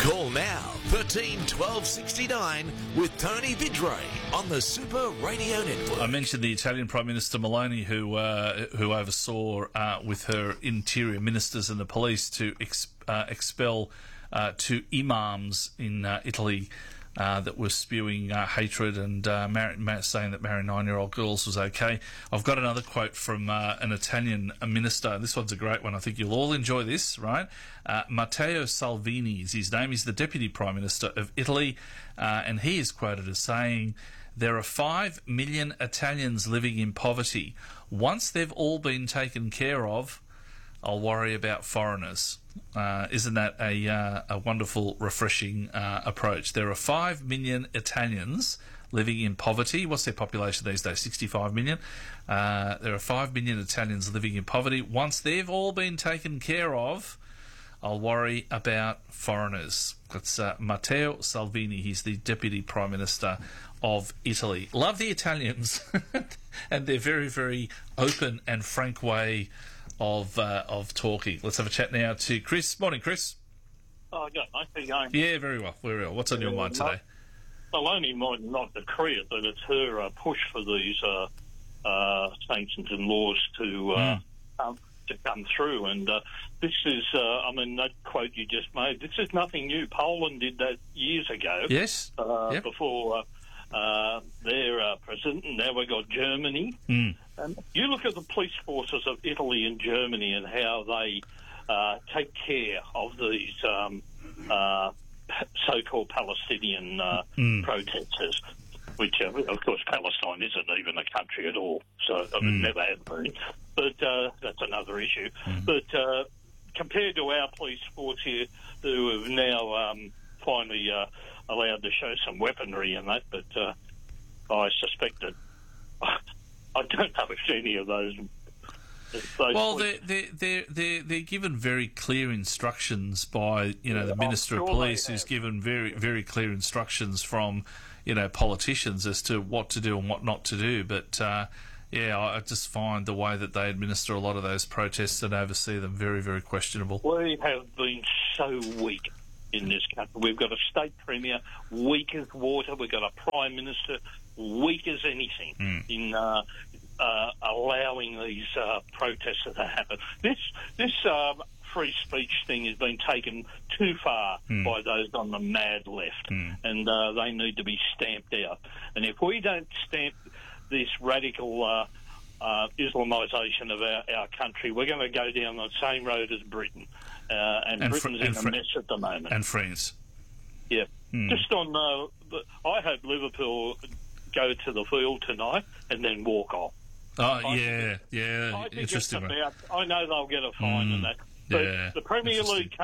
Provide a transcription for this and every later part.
Call now 13 12 69 with Tony Vidray on the Super Radio Network. I mentioned the Italian Prime Minister Meloni, who oversaw with her interior ministers and the police to expel 2 imams in Italy that were spewing hatred and saying that marrying 9-year-old girls was okay. I've got another quote from an Italian minister. This one's a great one. I think you'll all enjoy this, right? Matteo Salvini is his name. He's the Deputy Prime Minister of Italy, and he is quoted as saying, "There are 5 million Italians living in poverty. Once they've all been taken care of, I'll worry about foreigners." Isn't that a wonderful, refreshing approach? There are 5 million Italians living in poverty. What's their population these days? 65 million. There are 5 million Italians living in poverty. Once they've all been taken care of, I'll worry about foreigners. That's Matteo Salvini. He's the Deputy Prime Minister of Italy. Love the Italians and their very, very open and frank way of talking. Let's have a chat now to Chris. Morning, Chris. Oh, yeah, mate. How you going? Yeah, very well. Very well. What's on your mind today? Meloni might not decree it, but it's her push for these sanctions and laws to come through. And this is, that quote you just made, this is nothing new. Poland did that years ago. Yes. Yep. Before their president, and now we've got Germany. And you look at the police forces of Italy and Germany and how they take care of these so-called Palestinian protesters, which, of course, Palestine isn't even a country at all, so never has been. But that's another issue. But compared to our police force here, who have now finally allowed to show some weaponry and that, but I suspect that I don't know if any of those. Well, they're given very clear instructions by the Minister of Police, who's given very, very clear instructions from politicians as to what to do and what not to do. But I just find the way that they administer a lot of those protests and oversee them very, very questionable. We have been so weak in this country. We've got a state premier, weak as water. We've got a prime minister, weak as anything in allowing these protests to happen. This free speech thing has been taken too far by those on the mad left, and they need to be stamped out. And if we don't stamp this radical Islamisation of our country, we're going to go down the same road as Britain. And Britain's in a mess at the moment. And France. Yeah. Just on, I hope Liverpool go to the field tonight and then walk off. Oh, yeah. I think Interesting. I know they'll get a fine and that. But the Premier League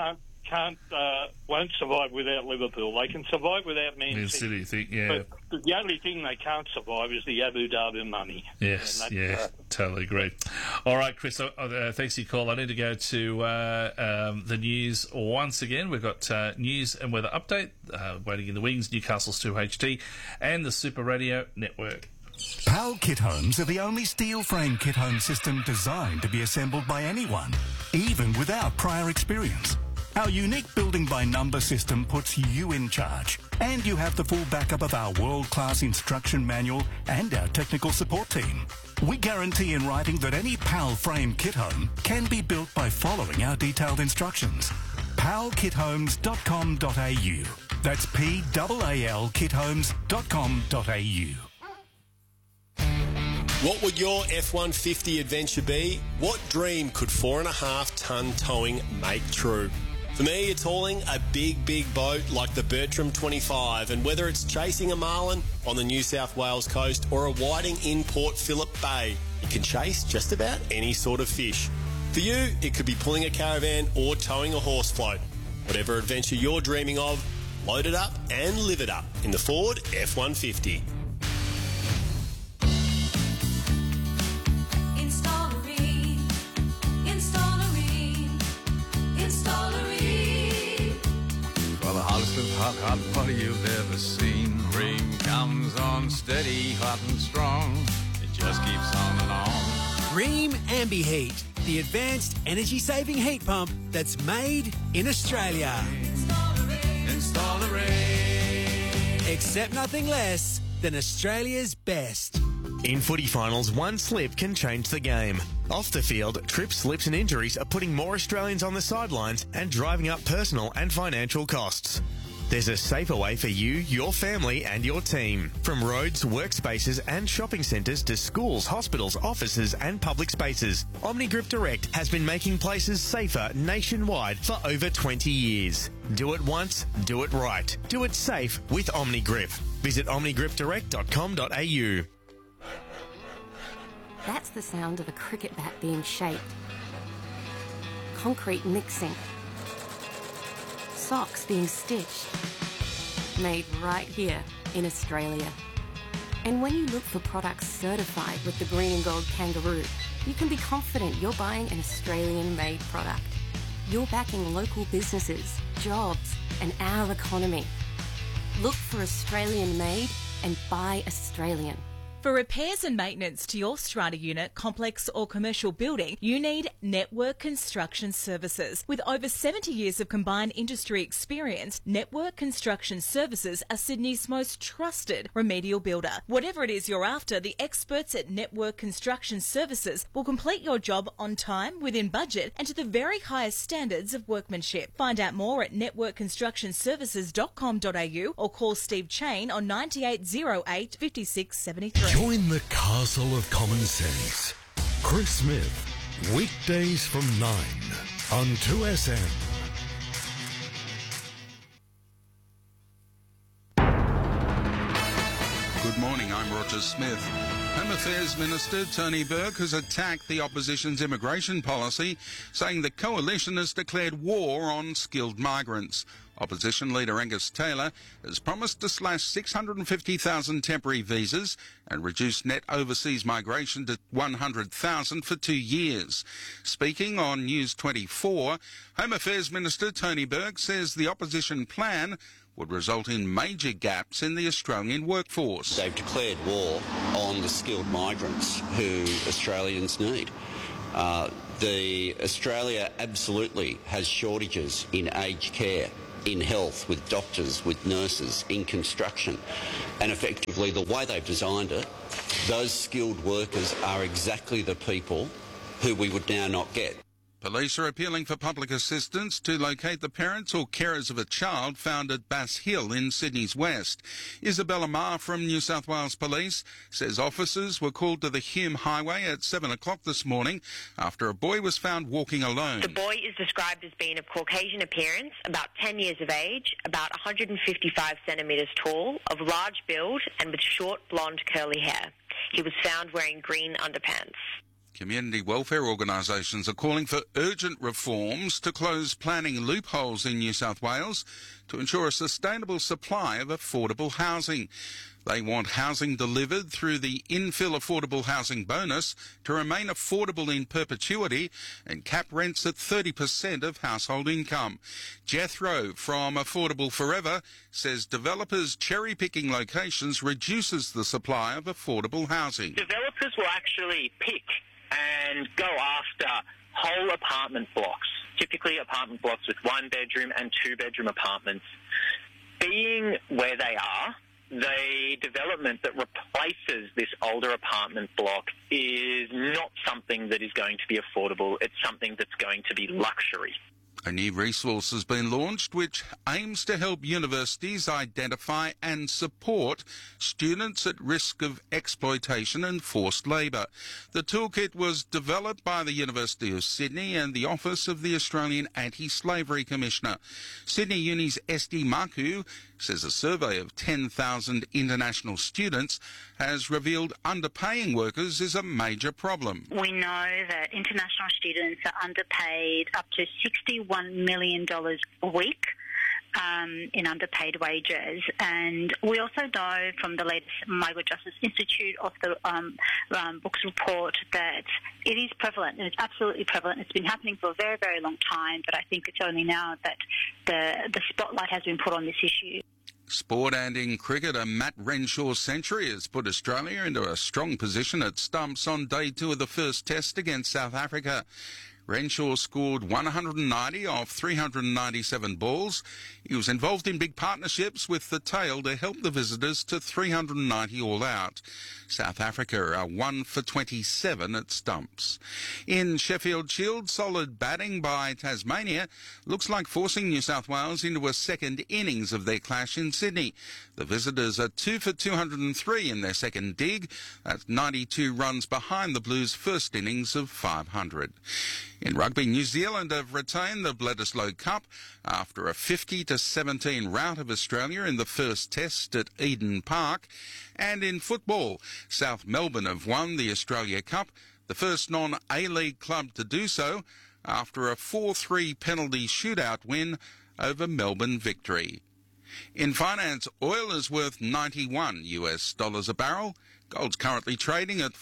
won't survive without Liverpool. They can survive without Man City. But the only thing they can't survive is the Abu Dhabi money. Yes, totally agree. All right, Chris, thanks for your call. I need to go to the news once again. We've got news and weather update waiting in the wings, Newcastle's 2HT and the Super Radio Network. PAL Kit Homes are the only steel frame kit home system designed to be assembled by anyone, even without prior experience. Our unique building-by-number system puts you in charge, and you have the full backup of our world-class instruction manual and our technical support team. We guarantee in writing that any PAL frame kit home can be built by following our detailed instructions. palkithomes.com.au. That's PAL kithomes.com.au. What would your F-150 adventure be? What dream could 4.5-ton towing make true? For me, it's hauling a big, big boat like the Bertram 25, and whether it's chasing a marlin on the New South Wales coast or a whiting in Port Phillip Bay, you can chase just about any sort of fish. For you, it could be pulling a caravan or towing a horse float. Whatever adventure you're dreaming of, load it up and live it up in the Ford F-150. Well, the hottest of hot party you've ever seen. Ream comes on steady, hot and strong. It just keeps on and on. Ream AmbiHeat, the advanced energy-saving heat pump that's made in Australia. Accept nothing less than Australia's best. In footy finals, one slip can change the game. Off the field, trips, slips and injuries are putting more Australians on the sidelines and driving up personal and financial costs. There's a safer way for you, your family and your team. From roads, workspaces and shopping centres to schools, hospitals, offices and public spaces, OmniGrip Direct has been making places safer nationwide for over 20 years. Do it once, do it right. Do it safe with OmniGrip. Visit omnigripdirect.com.au. That's the sound of a cricket bat being shaped. Concrete mixing. Socks being stitched. Made right here in Australia. And when you look for products certified with the green and gold kangaroo, you can be confident you're buying an Australian-made product. You're backing local businesses, jobs, and our economy. Look for Australian-made and buy Australian. For repairs and maintenance to your strata unit, complex or commercial building, you need Network Construction Services. With over 70 years of combined industry experience, Network Construction Services are Sydney's most trusted remedial builder. Whatever it is you're after, the experts at Network Construction Services will complete your job on time, within budget and to the very highest standards of workmanship. Find out more at networkconstructionservices.com.au or call Steve Chain on 9808 5673. Join the castle of common sense. Chris Smith, weekdays from 9 on 2SM. Good morning, I'm Roger Smith. Home Affairs Minister Tony Burke has attacked the opposition's immigration policy, saying the coalition has declared war on skilled migrants. Opposition leader Angus Taylor has promised to slash 650,000 temporary visas and reduce net overseas migration to 100,000 for 2 years. Speaking on News 24, Home Affairs Minister Tony Burke says the opposition plan would result in major gaps in the Australian workforce. They've declared war on the skilled migrants who Australians need. Australia absolutely has shortages in aged care, in health, with doctors, with nurses, in construction. And effectively, the way they've designed it, those skilled workers are exactly the people who we would now not get. Police are appealing for public assistance to locate the parents or carers of a child found at Bass Hill in Sydney's west. Isabella Marr from New South Wales Police says officers were called to the Hume Highway at 7 o'clock this morning after a boy was found walking alone. The boy is described as being of Caucasian appearance, about 10 years of age, about 155 centimetres tall, of large build and with short blonde curly hair. He was found wearing green underpants. Community welfare organisations are calling for urgent reforms to close planning loopholes in New South Wales to ensure a sustainable supply of affordable housing. They want housing delivered through the infill affordable housing bonus to remain affordable in perpetuity and cap rents at 30% of household income. Jethro from Affordable Forever says developers cherry-picking locations reduces the supply of affordable housing. Developers will actually pick and go after whole apartment blocks, typically apartment blocks with 1-bedroom and 2-bedroom apartments. Being where they are, the development that replaces this older apartment block is not something that is going to be affordable. It's something that's going to be luxury. A new resource has been launched which aims to help universities identify and support students at risk of exploitation and forced labour. The toolkit was developed by the University of Sydney and the Office of the Australian Anti-Slavery Commissioner. Sydney Uni's Esty Maku says a survey of 10,000 international students has revealed underpaying workers is a major problem. We know that international students are underpaid up to $61 million a week in underpaid wages. And we also know from the latest Migrant Justice Institute of the Books report that it is prevalent, and it's absolutely prevalent. It's been happening for a very, very long time, but I think it's only now that the spotlight has been put on this issue. Sport and in cricket, a Matt Renshaw's century has put Australia into a strong position at stumps on day 2 of the first test against South Africa. Renshaw scored 190 off 397 balls. He was involved in big partnerships with the tail to help the visitors to 390 all out. South Africa are 1 for 27 at stumps. In Sheffield Shield, solid batting by Tasmania looks like forcing New South Wales into a second innings of their clash in Sydney. The visitors are 2 for 203 in their second dig. That's 92 runs behind the Blues' first innings of 500. In rugby, New Zealand have retained the Bledisloe Cup after a 50-17 rout of Australia in the first test at Eden Park. And in football, South Melbourne have won the Australia Cup, the first non-A-League club to do so, after a 4-3 penalty shootout win over Melbourne Victory. In finance, oil is worth $91 a barrel. Gold's currently trading at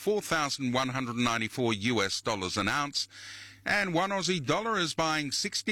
$4,194 an ounce. And one Aussie dollar is buying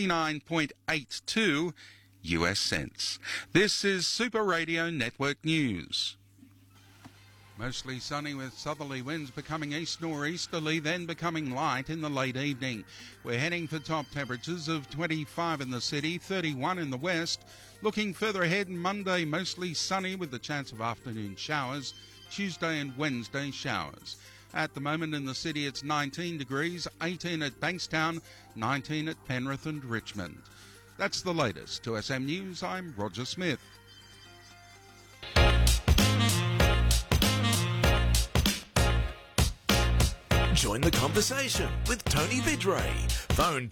69.82 US cents. This is Super Radio Network News. Mostly sunny with southerly winds becoming east-nor'easterly, then becoming light in the late evening. We're heading for top temperatures of 25 in the city, 31 in the west. Looking further ahead, Monday mostly sunny with the chance of afternoon showers. Tuesday and Wednesday showers. At the moment in the city it's 19 degrees, 18 at Bankstown, 19 at Penrith and Richmond. That's the latest. To SM News, I'm Roger Smith. Join the conversation with Tony Vidray. Phone